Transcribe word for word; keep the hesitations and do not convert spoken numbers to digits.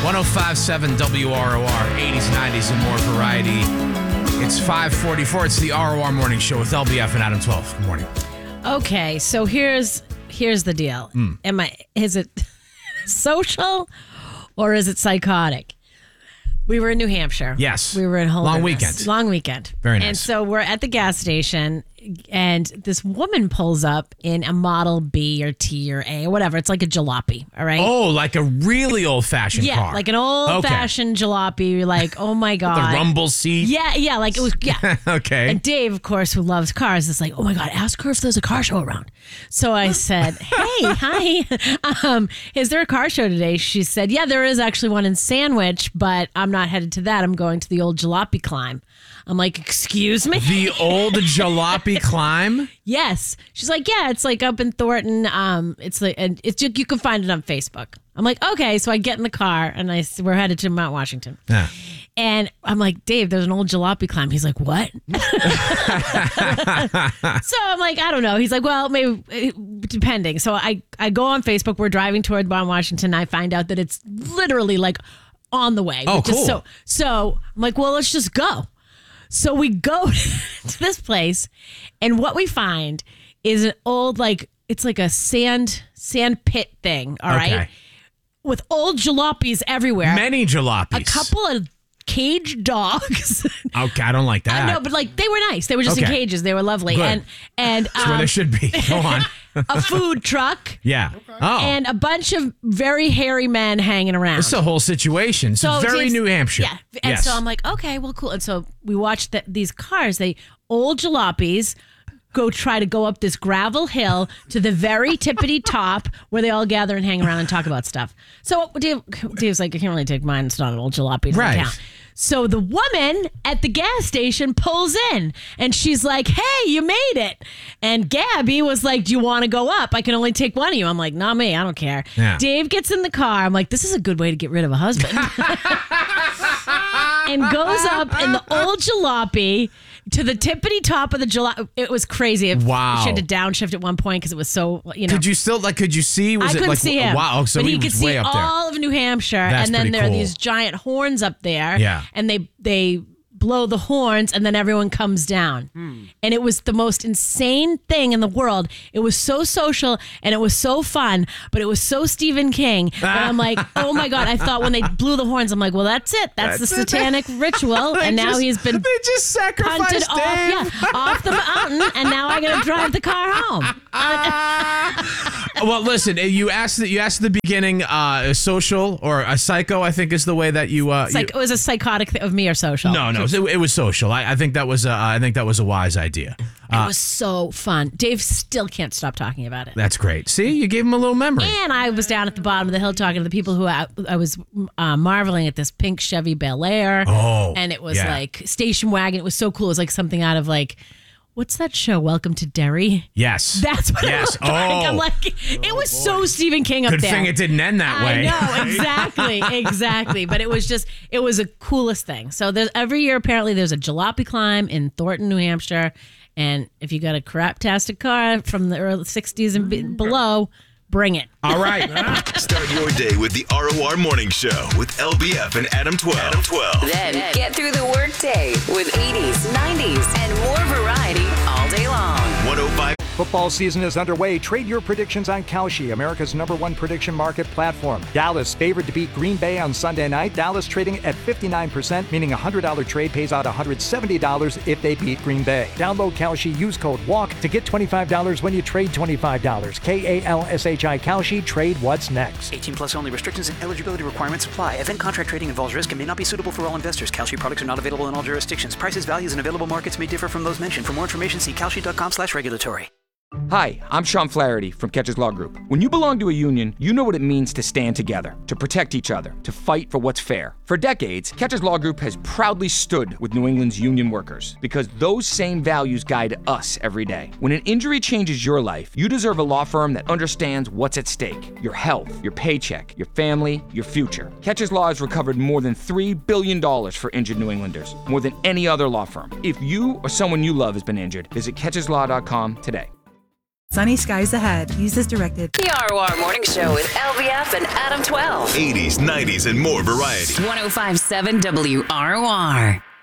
one oh five point seven W R O R, eighties, nineties, and more variety. It's five forty-four. It's the R O R Morning Show with L B F and Adam twelve. Good morning. Okay, so here's here's the deal. Mm. Am I? Is it social or is it psychotic? We were in New Hampshire. Yes. We were in Holderness. Long weekend. Long weekend. Very nice. And so we're at the gas station, and this woman pulls up in a Model B or T or A or whatever. It's like a jalopy, all right? Oh, like a really old-fashioned yeah, car. like an old-fashioned okay. jalopy. You're like, oh, my God. The rumble seat? Yeah, yeah, like it was, yeah. Okay. And Dave, of course, who loves cars, is like, oh, my God, ask her if there's a car show around. So I said, hey, hi. Um, is there a car show today? She said, yeah, there is actually one in Sandwich, but I'm not headed to that. I'm going to the old jalopy climb. I'm like, excuse me? The old jalopy climb? Yes. She's like, yeah, it's like up in Thornton. Um, it's like, and it's you can find it on Facebook. I'm like, okay. So I get in the car and I we're headed to Mount Washington. Yeah. And I'm like, Dave, there's an old jalopy climb. He's like, what? So I'm like, I don't know. He's like, well, maybe depending. So I, I go on Facebook. We're driving toward Mount Washington. I find out that it's literally like on the way. Oh, cool. So, so I'm like, well, let's just go. So we go to this place, and what we find is an old, like, it's like a sand sand pit thing, all okay. right? With old jalopies everywhere. Many jalopies. A couple of caged dogs. Okay, I don't like that. I know, but like they were nice. They were just okay. in cages. They were lovely. Good. And and That's um, where they should be. Go on. A food truck. Yeah. Okay. Oh. And a bunch of very hairy men hanging around. It's a whole situation. It's so very New Hampshire. Yeah. And yes. so I'm like, okay, well, cool. And so we watched the, these cars. They old jalopies go try to go up this gravel hill to the very tippity top where they all gather and hang around and talk about stuff. So Dave, Dave's like, I can't really take mine. It's not an old jalopy. It right. count. So the woman at the gas station pulls in and she's like, hey, you made it. And Gabby was like, do you want to go up? I can only take one of you. I'm like, not me. I don't care. Yeah. Dave gets in the car. I'm like, this is a good way to get rid of a husband. And goes up in the old jalopy to the tippity top of the jalopy. It was crazy. Wow. She had to downshift at one point because it was so, you know. Could you still, like, could you see? Was I it couldn't like, see him. Wow. So but he, he could was see way up there. all of New Hampshire. That's and then pretty there cool. are these giant horns up there. Yeah. And they, they blow the horns and then everyone comes down. Hmm. And it was the most insane thing in the world. It was so social and it was so fun, but it was so Stephen King. And I'm like, oh my God. I thought when they blew the horns, I'm like, well, that's it. That's, that's the satanic it. ritual. And now just, he's been they just sacrificed punted Dave. off, yeah, off the mountain. And now I got to drive the car home. Well, listen, you asked you asked at the beginning, uh, a social or a psycho, I think is the way that you. Uh, like, you, it was a psychotic thing of me or social. No, no, it, it was social. I, I think that was a, I think that was a wise idea. It uh, was so fun. Dave still can't stop talking about it. That's great. See, you gave him a little memory. And I was down at the bottom of the hill talking to the people who I, I was uh, marveling at this pink Chevy Bel Air. Oh, and it was yeah. like station wagon. It was so cool. It was like something out of like. What's that show? Welcome to Derry? Yes. That's what yes. it looked like. Oh. I'm like, it was oh, so Stephen King up Good there. Good thing it didn't end that way. I know, exactly, exactly. But it was just, it was the coolest thing. So there's every year, apparently, there's a jalopy climb in Thornton, New Hampshire. And if you got a crap-tastic car from the early sixties and be- below, bring it. All right. Start your day with the R O R Morning Show with L B F and Adam twelve. Adam twelve. Then get through the workday with eighties, nineties, and more variety all day long. one oh five. Football season is underway. Trade your predictions on Kalshi, America's number one prediction market platform. Dallas favored to beat Green Bay on Sunday night. Dallas trading at fifty-nine percent, meaning a one hundred dollars trade pays out one hundred seventy dollars if they beat Green Bay. Download Kalshi, use code WALK to get twenty-five dollars when you trade twenty-five dollars. K A L S H I Kalshi, trade what's next. eighteen plus only. Restrictions and eligibility requirements apply. Event contract trading involves risk and may not be suitable for all investors. Kalshi products are not available in all jurisdictions. Prices, values, and available markets may differ from those mentioned. For more information, see kalshi.com slash regulatory. Hi, I'm Sean Flaherty from Catches Law Group. When you belong to a union, you know what it means to stand together, to protect each other, to fight for what's fair. For decades, Catches Law Group has proudly stood with New England's union workers because those same values guide us every day. When an injury changes your life, you deserve a law firm that understands what's at stake: your health, your paycheck, your family, your future. Catches Law has recovered more than three billion dollars for injured New Englanders, more than any other law firm. If you or someone you love has been injured, visit catches law dot com today. Sunny skies ahead. Use as directed. The R O R Morning Show with L B F and Adam twelve. eighties, nineties, and more variety. ten fifty-seven W R O R.